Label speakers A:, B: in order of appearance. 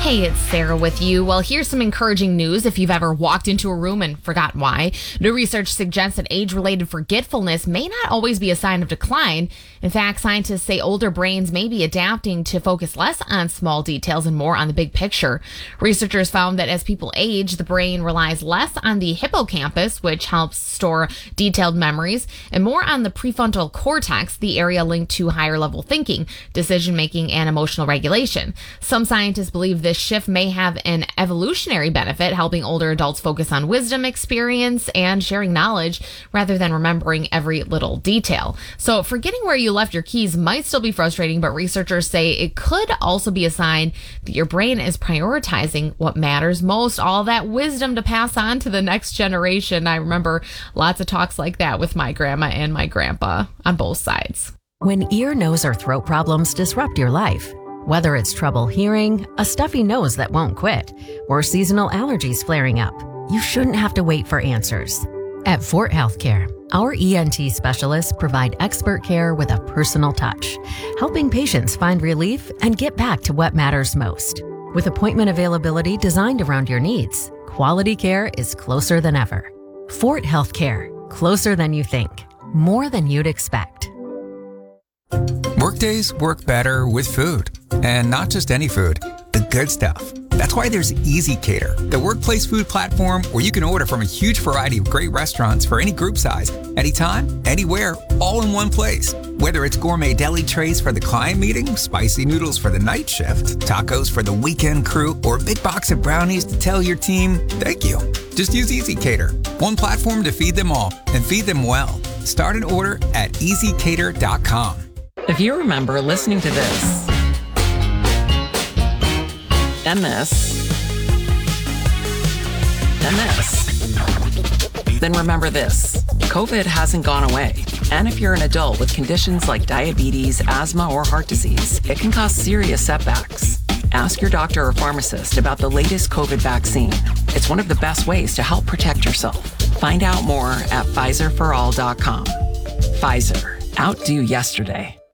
A: Hey, it's Sarah with you. Well, here's some encouraging news if you've ever walked into a room and forgotten why. New research suggests that age-related forgetfulness may not always be a sign of decline. In fact, scientists say older brains may be adapting to focus less on small details and more on the big picture. Researchers found that as people age, the brain relies less on the hippocampus, which helps store detailed memories, and more on the prefrontal cortex, the area linked to higher-level thinking, decision-making, and emotional regulation. Some scientists believe this shift may have an evolutionary benefit, helping older adults focus on wisdom, experience, and sharing knowledge rather than remembering every little detail. So forgetting where you left your keys might still be frustrating, but researchers say it could also be a sign that your brain is prioritizing what matters most, all that wisdom to pass on to the next generation. I remember lots of talks like that with my grandma and my grandpa on both sides.
B: When ear, nose, or throat problems disrupt your life, whether it's trouble hearing, a stuffy nose that won't quit, or seasonal allergies flaring up, you shouldn't have to wait for answers. At Fort Healthcare, our ENT specialists provide expert care with a personal touch, helping patients find relief and get back to what matters most. With appointment availability designed around your needs, quality care is closer than ever. Fort Healthcare, closer than you think, more than you'd expect.
C: Workdays work better with food, and not just any food, the good stuff. That's why there's ezCater, the workplace food platform where you can order from a huge variety of great restaurants for any group size, anytime, anywhere, all in one place. Whether it's gourmet deli trays for the client meeting, spicy noodles for the night shift, tacos for the weekend crew, or a big box of brownies to tell your team, thank you. Just use ezCater, one platform to feed them all and feed them well. Start an order at ezcater.com.
D: If you remember listening to this, and this, and this, then remember this. COVID hasn't gone away. And if you're an adult with conditions like diabetes, asthma, or heart disease, it can cause serious setbacks. Ask your doctor or pharmacist about the latest COVID vaccine. It's one of the best ways to help protect yourself. Find out more at PfizerForAll.com. Pfizer. Outdo yesterday.